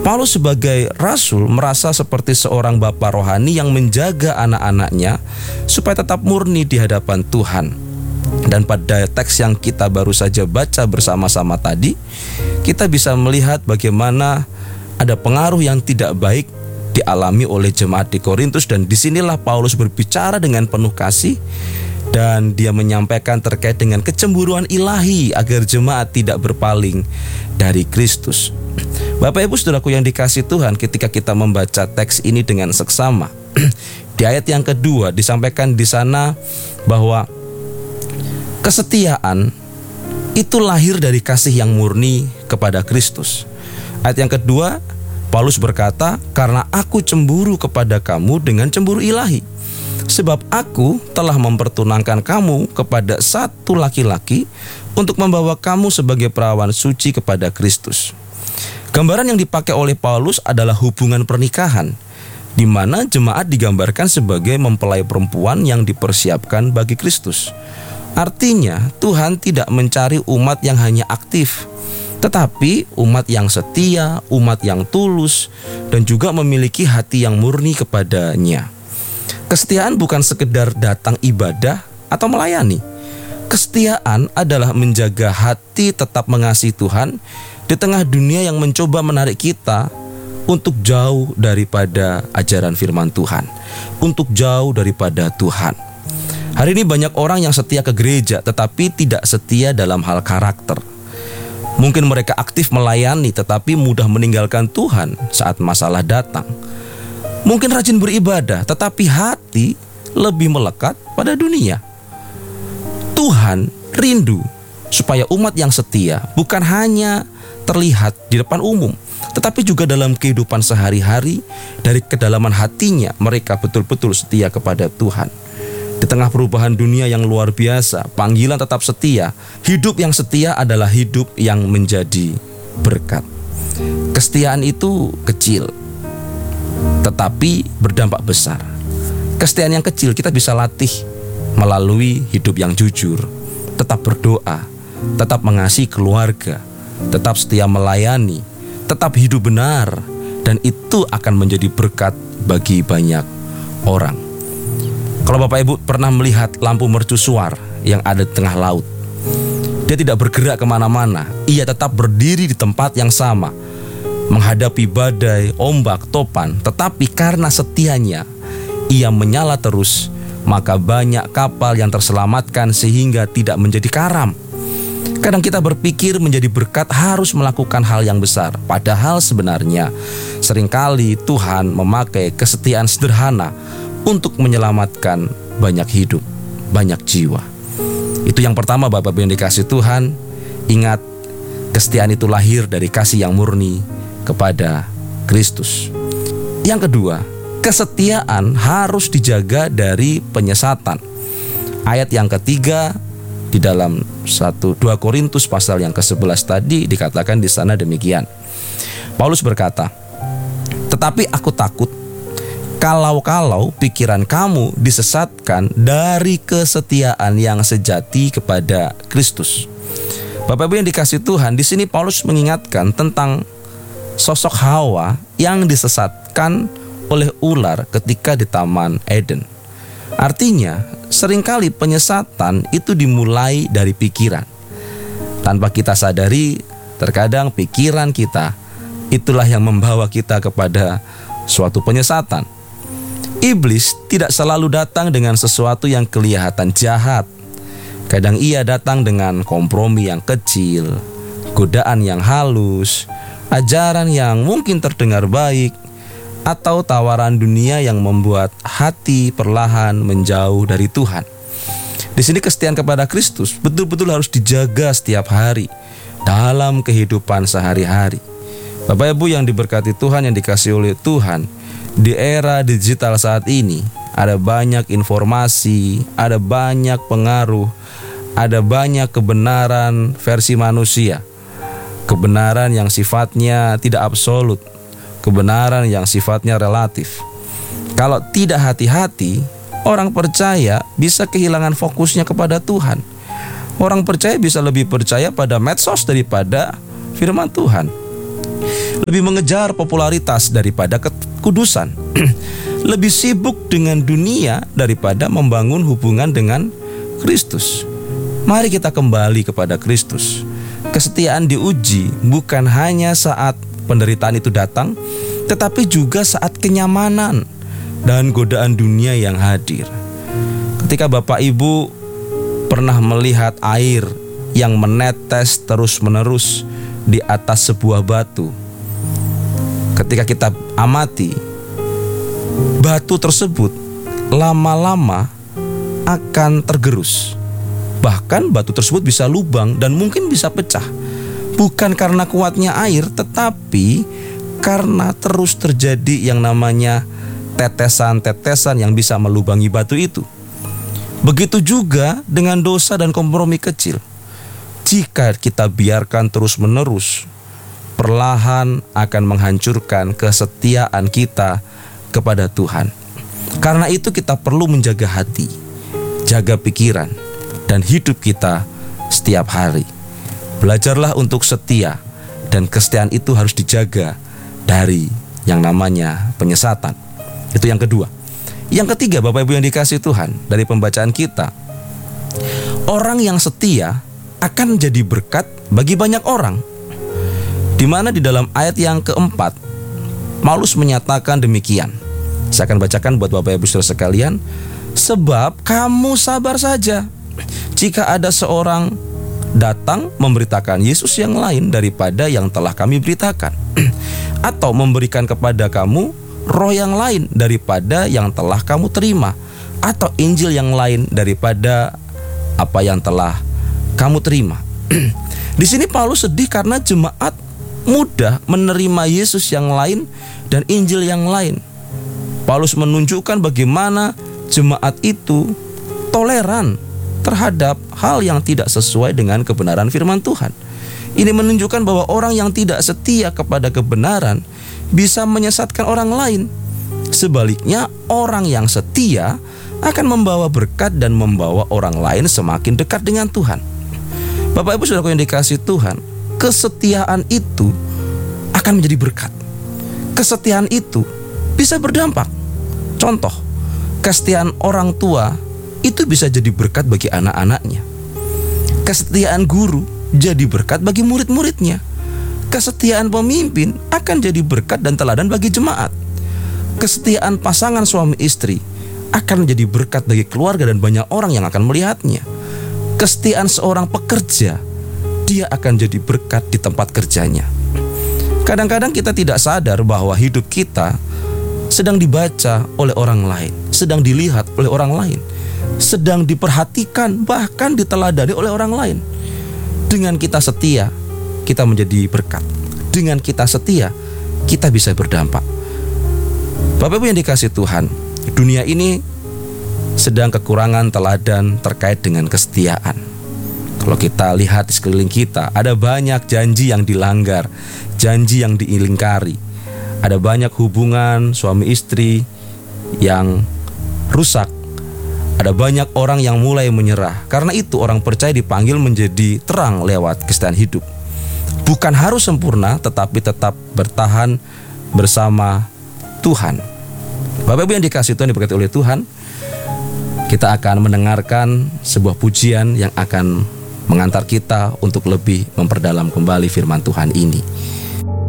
Paulus sebagai rasul merasa seperti seorang bapa rohani yang menjaga anak-anaknya supaya tetap murni di hadapan Tuhan. Dan pada teks yang kita baru saja baca bersama-sama tadi, kita bisa melihat bagaimana ada pengaruh yang tidak baik dialami oleh jemaat di Korintus, dan disinilah Paulus berbicara dengan penuh kasih dan dia menyampaikan terkait dengan kecemburuan ilahi agar jemaat tidak berpaling dari Kristus. Bapak Ibu Saudaraku yang dikasihi Tuhan, ketika kita membaca teks ini dengan seksama, di ayat yang kedua disampaikan di sana bahwa kesetiaan itu lahir dari kasih yang murni kepada Kristus. Ayat yang kedua, Paulus berkata, "Karena aku cemburu kepada kamu dengan cemburu ilahi, sebab aku telah mempertunangkan kamu kepada satu laki-laki untuk membawa kamu sebagai perawan suci kepada Kristus." Gambaran yang dipakai oleh Paulus adalah hubungan pernikahan, di mana jemaat digambarkan sebagai mempelai perempuan yang dipersiapkan bagi Kristus. Artinya, Tuhan tidak mencari umat yang hanya aktif, tetapi umat yang setia, umat yang tulus, dan juga memiliki hati yang murni kepadanya. Kesetiaan bukan sekedar datang ibadah atau melayani. Kesetiaan adalah menjaga hati tetap mengasihi Tuhan di tengah dunia yang mencoba menarik kita untuk jauh daripada ajaran firman Tuhan, untuk jauh daripada Tuhan. Hari ini banyak orang yang setia ke gereja tetapi tidak setia dalam hal karakter. Mungkin mereka aktif melayani tetapi mudah meninggalkan Tuhan saat masalah datang. Mungkin rajin beribadah tetapi hati lebih melekat pada dunia. Tuhan rindu supaya umat yang setia bukan hanya terlihat di depan umum, tetapi juga dalam kehidupan sehari-hari. Dari kedalaman hatinya mereka betul-betul setia kepada Tuhan. Di tengah perubahan dunia yang luar biasa, panggilan tetap setia. Hidup yang setia adalah hidup yang menjadi berkat. Kesetiaan itu kecil, tetapi berdampak besar. Kesetiaan yang kecil kita bisa latih melalui hidup yang jujur, tetap berdoa, tetap mengasihi keluarga, tetap setia melayani, tetap hidup benar, dan itu akan menjadi berkat bagi banyak orang. Kalau Bapak Ibu pernah melihat lampu mercusuar yang ada di tengah laut, dia tidak bergerak kemana-mana, ia tetap berdiri di tempat yang sama, menghadapi badai, ombak, topan, tetapi karena setianya, ia menyala terus, maka banyak kapal yang terselamatkan sehingga tidak menjadi karam. Kadang kita berpikir menjadi berkat harus melakukan hal yang besar, padahal sebenarnya seringkali Tuhan memakai kesetiaan sederhana untuk menyelamatkan banyak hidup, banyak jiwa. Itu yang pertama Bapak Ibu yang dikasihi Tuhan. Ingat, kesetiaan itu lahir dari kasih yang murni kepada Kristus. Yang kedua, kesetiaan harus dijaga dari penyesatan. Ayat yang ketiga di dalam 2 Korintus pasal yang ke-11 tadi dikatakan di sana demikian. Paulus berkata, "Tetapi aku takut kalau pikiran kamu disesatkan dari kesetiaan yang sejati kepada Kristus." Bapak Ibu yang dikasihi Tuhan, di sini Paulus mengingatkan tentang sosok Hawa yang disesatkan oleh ular ketika di Taman Eden. Artinya, seringkali penyesatan itu dimulai dari pikiran. Tanpa kita sadari, terkadang pikiran kita itulah yang membawa kita kepada suatu penyesatan. Iblis tidak selalu datang dengan sesuatu yang kelihatan jahat. Kadang ia datang dengan kompromi yang kecil, godaan yang halus, ajaran yang mungkin terdengar baik, atau tawaran dunia yang membuat hati perlahan menjauh dari Tuhan. Di sini kesetiaan kepada Kristus betul-betul harus dijaga setiap hari dalam kehidupan sehari-hari. Bapak Ibu yang diberkati Tuhan, yang dikasihi oleh Tuhan, di era digital saat ini ada banyak informasi, ada banyak pengaruh, ada banyak kebenaran versi manusia. Kebenaran yang sifatnya tidak absolut, kebenaran yang sifatnya relatif. Kalau tidak hati-hati, orang percaya bisa kehilangan fokusnya kepada Tuhan. Orang percaya bisa lebih percaya pada medsos daripada firman Tuhan. lebih mengejar popularitas daripada kekudusan, lebih sibuk dengan dunia daripada membangun hubungan dengan Kristus. Mari kita kembali kepada Kristus. Kesetiaan diuji bukan hanya saat penderitaan itu datang, tetapi juga saat kenyamanan dan godaan dunia yang hadir. Ketika Bapak Ibu pernah melihat air yang menetes terus-menerus di atas sebuah batu, ketika kita amati, batu tersebut lama-lama akan tergerus. Bahkan batu tersebut bisa lubang dan mungkin bisa pecah. Bukan karena kuatnya air, tetapi karena terus terjadi yang namanya tetesan-tetesan yang bisa melubangi batu itu. Begitu juga dengan dosa dan kompromi kecil. Jika kita biarkan terus-menerus, perlahan akan menghancurkan kesetiaan kita kepada Tuhan. Karena itu kita perlu menjaga hati, jaga pikiran, dan hidup kita setiap hari. Belajarlah untuk setia, dan kesetiaan itu harus dijaga dari yang namanya penyesatan. Itu yang kedua. Yang ketiga, Bapak Ibu yang dikasihi Tuhan, dari pembacaan kita, orang yang setia akan menjadi berkat bagi banyak orang. Di mana di dalam ayat yang keempat, Paulus menyatakan demikian. Saya akan bacakan buat Bapak Ibu Saudara sekalian. Sebab kamu sabar saja jika ada seorang datang memberitakan Yesus yang lain daripada yang telah kami beritakan, atau memberikan kepada kamu roh yang lain daripada yang telah kamu terima, atau Injil yang lain daripada apa yang telah kamu terima. Di sini Paulus sedih karena jemaat mudah menerima Yesus yang lain dan Injil yang lain. Paulus menunjukkan bagaimana jemaat itu toleran terhadap hal yang tidak sesuai dengan kebenaran firman Tuhan. Ini menunjukkan bahwa orang yang tidak setia kepada kebenaran bisa menyesatkan orang lain. Sebaliknya, orang yang setia akan membawa berkat dan membawa orang lain semakin dekat dengan Tuhan. Bapak Ibu Saudaraku yang dikasihi Tuhan, kesetiaan itu akan menjadi berkat. Kesetiaan itu bisa berdampak. Contoh, kesetiaan orang tua itu bisa jadi berkat bagi anak-anaknya. Kesetiaan guru jadi berkat bagi murid-muridnya. Kesetiaan pemimpin akan jadi berkat dan teladan bagi jemaat. Kesetiaan pasangan suami istri akan menjadi berkat bagi keluarga dan banyak orang yang akan melihatnya. Kesetiaan seorang pekerja, dia akan jadi berkat di tempat kerjanya. Kadang-kadang kita tidak sadar bahwa hidup kita sedang dibaca oleh orang lain, sedang dilihat oleh orang lain, sedang diperhatikan, bahkan diteladani oleh orang lain. Dengan kita setia, kita menjadi berkat. Dengan kita setia, kita bisa berdampak. Bapak Ibu yang dikasihi Tuhan, dunia ini sedang kekurangan teladan terkait dengan kesetiaan. Kalau kita lihat di sekeliling kita, ada banyak janji yang dilanggar, janji yang diingkari. Ada banyak hubungan suami istri yang rusak. Ada banyak orang yang mulai menyerah. Karena itu orang percaya dipanggil menjadi terang lewat kesetiaan hidup. Bukan harus sempurna, tetapi tetap bertahan bersama Tuhan. Bapak Ibu yang dikasihi Tuhan, diberkati oleh Tuhan, kita akan mendengarkan sebuah pujian yang akan mengantar kita untuk lebih memperdalam kembali firman Tuhan ini.